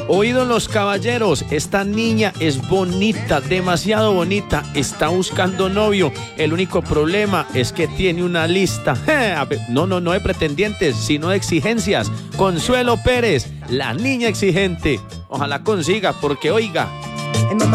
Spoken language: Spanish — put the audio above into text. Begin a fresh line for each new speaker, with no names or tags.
Oídos los caballeros, esta niña es bonita, demasiado bonita, está buscando novio. El único problema es que tiene una lista. No de pretendientes, sino de exigencias. Consuelo Pérez, la niña exigente. Ojalá consiga, porque oiga.